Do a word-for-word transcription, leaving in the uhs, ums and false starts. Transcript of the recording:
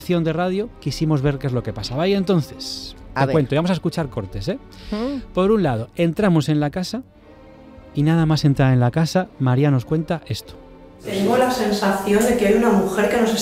de radio, quisimos ver qué es lo que pasaba. Y entonces, A te ver. cuento, y vamos a escuchar cortes, ¿eh? ¿Mm? Por un lado, entramos en la casa y nada más entrar en la casa, María nos cuenta esto. Tengo la sensación de que hay una mujer que nos